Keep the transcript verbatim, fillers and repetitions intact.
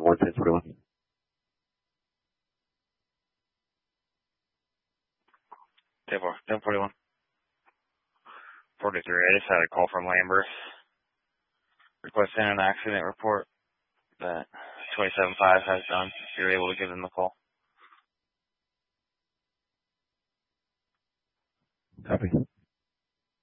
one ten forty-one. ten forty-one. forty-three. I just had a call from Lambert requesting an accident report that twenty-seven five has done. If you're able to give them a call. Copy.